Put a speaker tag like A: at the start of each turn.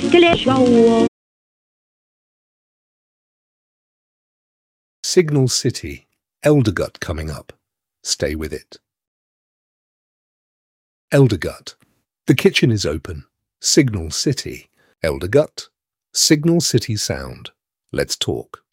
A: Signal City, Eldergut coming up. Stay with it. Eldergut. The kitchen is open. Signal City. Eldergut. Signal City sound. Let's talk.